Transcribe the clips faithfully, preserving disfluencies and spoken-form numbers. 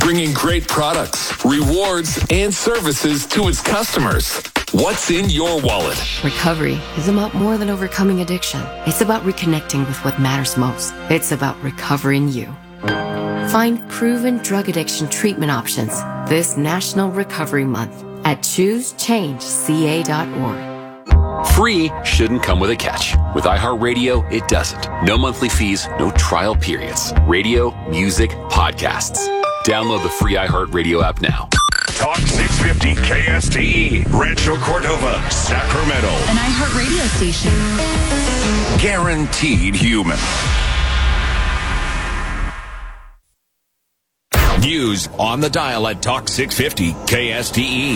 bringing great products, rewards, and services to its customers. What's in your wallet? Recovery is about more than overcoming addiction. It's about reconnecting with what matters most. It's about recovering you. Find proven drug addiction treatment options this National Recovery Month at choose change c a dot org. Free shouldn't come with a catch. With iHeartRadio, it doesn't. No monthly fees, no trial periods. Radio, music, podcasts. Download the free iHeartRadio app now. Talk six fifty K S T E, Rancho Cordova, Sacramento. An iHeartRadio station. Guaranteed human. News on the dial at Talk six fifty K S T E.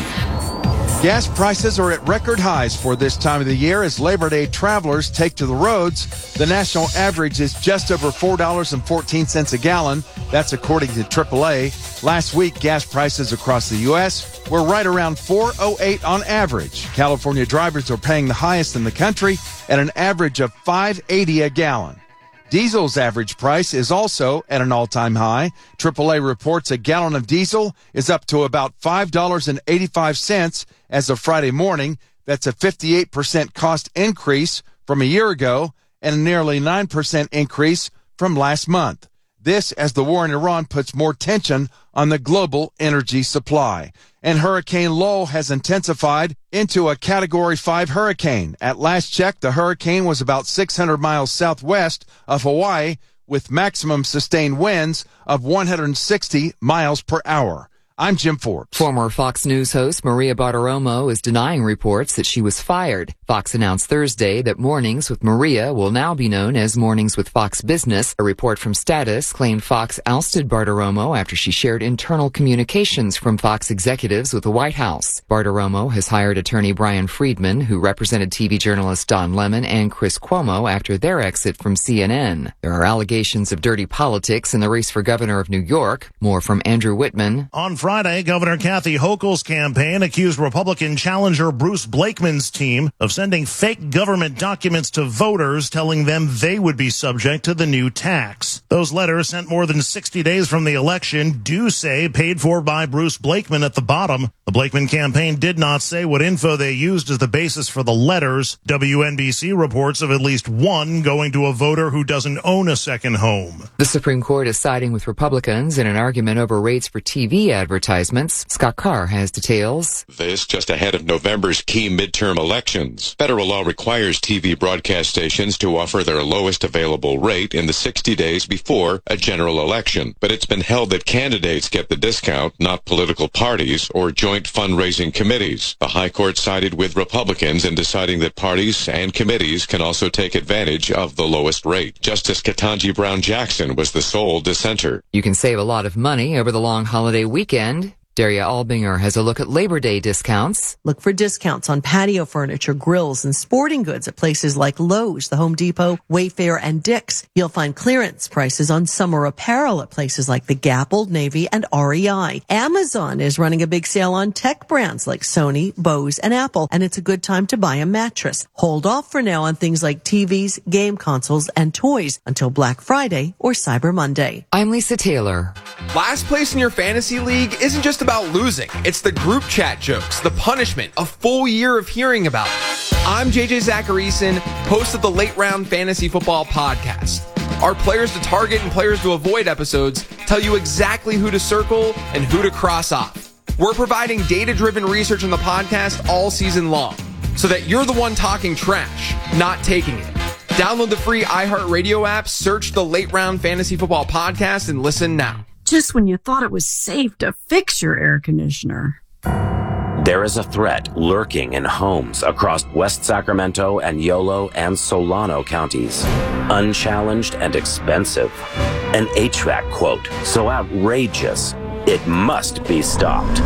Gas prices are at record highs for this time of the year as Labor Day travelers take to the roads. The national average is just over four dollars and fourteen cents a gallon. That's according to triple A. Last week, gas prices across the U S were right around four oh eight on average. California drivers are paying the highest in the country at an average of five eighty a gallon. Diesel's average price is also at an all-time high. triple A reports a gallon of diesel is up to about five dollars and eighty-five cents as of Friday morning. That's a fifty-eight percent cost increase from a year ago and a nearly nine percent increase from last month. This as the war in Iran puts more tension on the global energy supply. And Hurricane Lowell has intensified into a Category five hurricane. At last check, the hurricane was about six hundred miles southwest of Hawaii with maximum sustained winds of one hundred sixty miles per hour. I'm Jim Forbes. Former Fox News host Maria Bartiromo is denying reports that she was fired. Fox announced Thursday that Mornings with Maria will now be known as Mornings with Fox Business. A report from Status claimed Fox ousted Bartiromo after she shared internal communications from Fox executives with the White House. Bartiromo has hired attorney Brian Friedman, who represented T V journalist Don Lemon and Chris Cuomo after their exit from C N N. There are allegations of dirty politics in the race for governor of New York. More from Andrew Whitman. On Friday, Governor Kathy Hochul's campaign accused Republican challenger Bruce Blakeman's team of sending fake government documents to voters telling them they would be subject to the new tax. Those letters, sent more than sixty days from the election, do say paid for by Bruce Blakeman at the bottom. The Blakeman campaign did not say what info they used as the basis for the letters. W N B C reports of at least one going to a voter who doesn't own a second home. The Supreme Court is siding with Republicans in an argument over rates for T V advertisements. Scott Carr has details. This just ahead of November's key midterm elections. Federal law requires T V broadcast stations to offer their lowest available rate in the sixty days before a general election. But it's been held that candidates get the discount, not political parties or joint fundraising committees. The High Court sided with Republicans in deciding that parties and committees can also take advantage of the lowest rate. Justice Ketanji Brown Jackson was the sole dissenter. You can save a lot of money over the long holiday weekend. Daria Albinger has a look at Labor Day discounts. Look for discounts on patio furniture, grills, and sporting goods at places like Lowe's, the Home Depot, Wayfair, and Dick's. You'll find clearance prices on summer apparel at places like the Gap, Old Navy, and R E I. Amazon is running a big sale on tech brands like Sony, Bose, and Apple, and it's a good time to buy a mattress. Hold off for now on things like T Vs, game consoles, and toys until Black Friday or Cyber Monday. I'm Lisa Taylor. Last place in your fantasy league isn't just about losing. It's the group chat jokes, the punishment, a full year of hearing about it. I'm J J Zacharyson, host of the Late Round Fantasy Football Podcast. Our players to target and players to avoid episodes tell you exactly who to circle and who to cross off. We're providing data-driven research on the podcast all season long so that you're the one talking trash, not taking it. Download the free iHeartRadio app, search the Late Round Fantasy Football Podcast, and listen now. Just when you thought it was safe to fix your air conditioner. There is a threat lurking in homes across West Sacramento and Yolo and Solano counties. Unchallenged and expensive. An H V A C quote so outrageous, it must be stopped.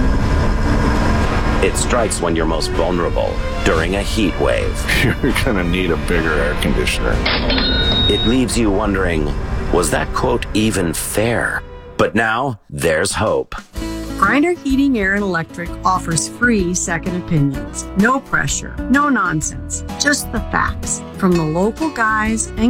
It strikes when you're most vulnerable, during a heat wave. You're gonna need a bigger air conditioner. It leaves you wondering, was that quote even fair? But now, there's hope. Grinder Heating, Air, and Electric offers free second opinions. No pressure, no nonsense, just the facts from the local guys and